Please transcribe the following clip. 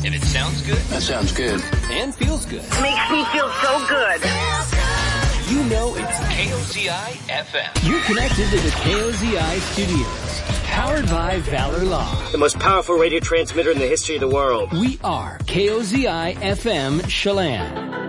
If it sounds good. That sounds good. And feels good. Makes me feel so good. You know it's KOZI FM. You're connected to the KOZI studios. Powered by Valor Law. The most powerful radio transmitter in the history of the world. We are KOZI FM Chelan.